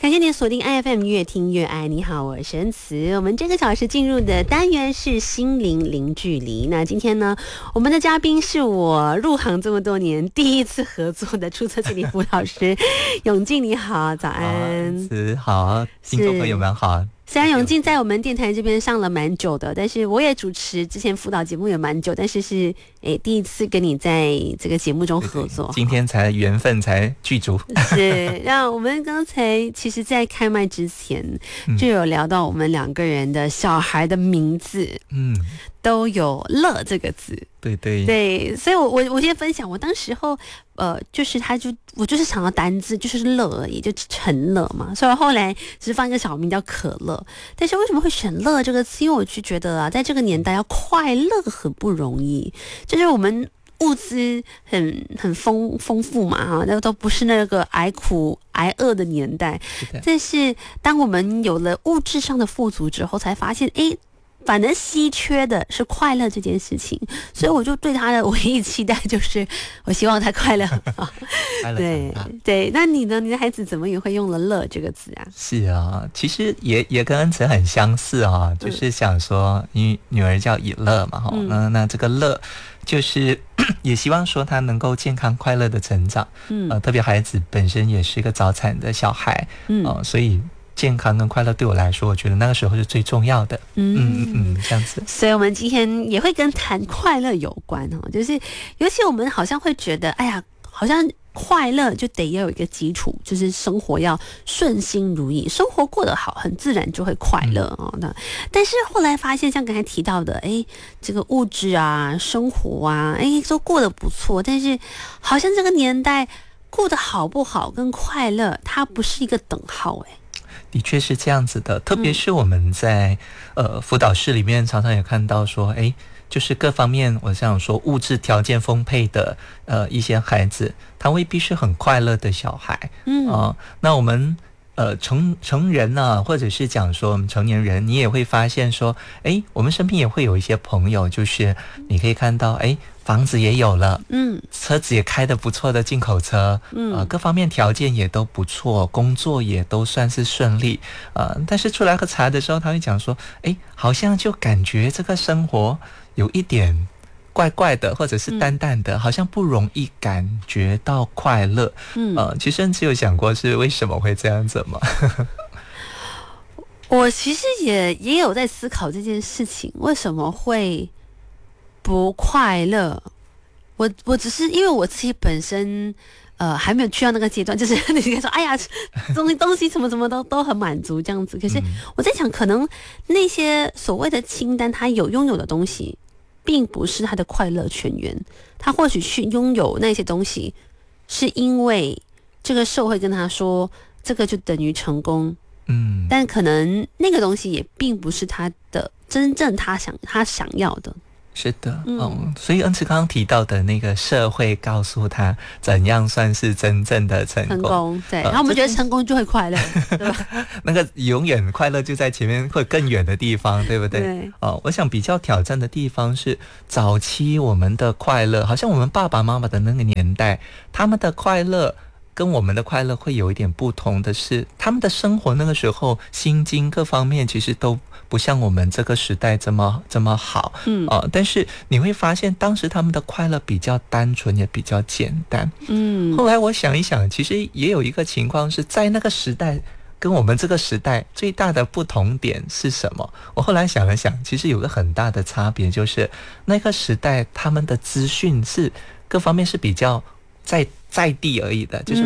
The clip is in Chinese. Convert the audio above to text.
感谢您锁定 IFM 越听越爱。你好，我是恩慈。我们这个小时进入的单元是心灵零距离。那今天呢，我们的嘉宾是我入行这么多年第一次合作的注册心理辅导师永进。你好，早安。 好，听众朋友们好。 虽然永进在我们电台这边上了蛮久的，但是我也主持之前辅导节目也蛮久，但是第一次跟你在这个节目中合作， 对，今天才缘分才具足。 是，那我们刚才其实在开麦之前就有聊到我们两个人的小孩的名字，都有乐这个字。对，所以我先分享，我当时候就是我就是想要单字就是乐而已，就陈乐嘛，所以后来只是放一个小名叫可乐。但是为什么会选乐这个词？因为我就觉得啊，在这个年代要快乐很不容易，就是我们物资很丰富嘛，哈，那都不是那个挨苦挨饿的年代。但是当我们有了物质上的富足之后，才发现反正稀缺的是快乐这件事情，所以我就对他的唯一期待就是我希望他快乐。对，那你呢？你的孩子怎么也会用了乐这个字啊？ 是啊，其实也跟恩慈很相似啊，就是想说因为女儿叫以乐嘛，那这个乐就是也希望说他能够健康快乐的成长，特别孩子本身也是一个早产的小孩，所以健康跟快乐对我来说，我觉得那个时候是最重要的。这样子。 所以我们今天也会跟谈快乐有关哦，就是尤其我们好像会觉得，哎呀，好像快乐就得要有一个基础，就是生活要顺心如意，生活过得好，很自然就会快乐哦。但是后来发现，像刚才提到的，这个物质啊、生活啊，都过得不错，但是好像这个年代过得好不好跟快乐，它不是一个等号。 的确是这样子的，特别是我们在辅导室里面常常有看到说，就是各方面，我想说物质条件丰沛的一些孩子，他未必是很快乐的小孩。那我们成人啊，或者是讲说我们成年人，你也会发现说，我们身边也会有一些朋友，就是你可以看到，房子也有了，车子也开得不错的进口车，各方面条件也都不错，工作也都算是顺利，但是出来喝茶的时候，他会讲说，好像就感觉这个生活有一点怪怪的，或者是淡淡的，好像不容易感觉到快乐。其实你有想过是为什么会这样子吗？ 我其实也有在思考这件事情，为什么会不快乐？我只是因为我自己本身还没有去到那个阶段，就是你可以说，哎呀，东西什么什么都很满足这样子。可是我在想，可能那些所谓的清单，他拥有的东西，并不是他的快乐泉源。他或许去拥有那些东西，是因为这个社会跟他说，这个就等于成功。但可能那个东西也并不是他的真正他想要的。 是的，所以恩慈刚刚提到的那个社会告诉他怎样算是真正的成功， 对，然后我们觉得成功就会快乐，对吧？ 那个永远快乐就在前面或更远的地方，对不对？ 对。 我想比较挑战的地方是早期我们的快乐，好像我们爸爸妈妈的那个年代，他们的快乐跟我们的快乐会有一点不同的是，他们的生活那个时候心境各方面其实都不像我们这个时代这么好，但是你会发现当时他们的快乐比较单纯，也比较简单。后来我想一想，其实也有一个情况是在那个时代跟我们这个时代最大的不同点是什么？我后来想了想，其实有个很大的差别，就是那个时代他们的资讯是各方面是比较在地而已的，就是